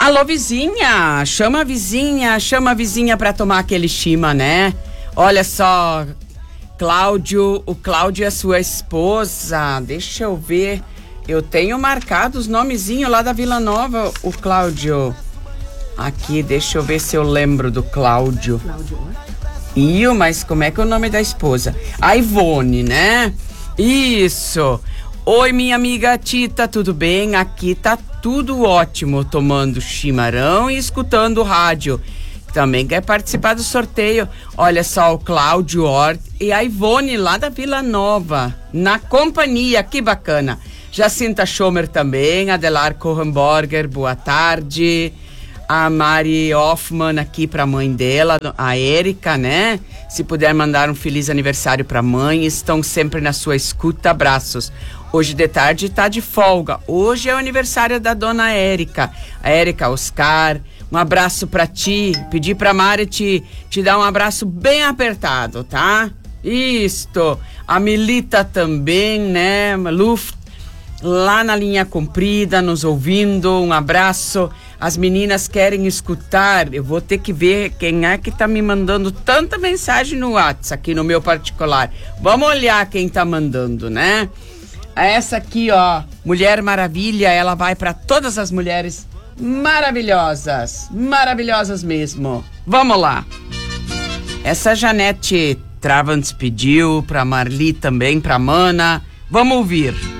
Alô, vizinha, chama a vizinha pra tomar aquele chima, né? Olha só, o Cláudio é sua esposa, deixa eu ver, eu tenho marcado os nomezinhos lá da Vila Nova, o Cláudio. Aqui, deixa eu ver se eu lembro do Cláudio. Mas como é que é o nome da esposa? A Ivone, né? Isso. Oi, minha amiga Tita, tudo bem? Aqui tá tudo ótimo, tomando chimarrão e escutando o rádio. Também quer participar do sorteio. Olha só, o Cláudio Hort e a Ivone lá da Vila Nova, na companhia, que bacana. Jacinta Schomer também, Adelar Kohenborger, boa tarde. A Mari Hoffman aqui pra mãe dela, a Érica, né? Se puder mandar um feliz aniversário pra mãe, estão sempre na sua escuta, abraços. Hoje de tarde tá de folga, hoje é o aniversário da dona Érica. A Érica, Oscar, um abraço pra ti, pedi pra Mari te dar um abraço bem apertado, tá? Isto, a Milita também, né? Luft, lá na linha comprida, nos ouvindo, um abraço. As meninas querem escutar, eu vou ter que ver quem é que tá me mandando tanta mensagem no WhatsApp, aqui no meu particular. Vamos olhar quem tá mandando, né? Essa aqui, ó, Mulher Maravilha, ela vai para todas as mulheres maravilhosas, maravilhosas mesmo. Vamos lá. Essa Janete Travans pediu, pra Marli também, pra Mana. Vamos ouvir.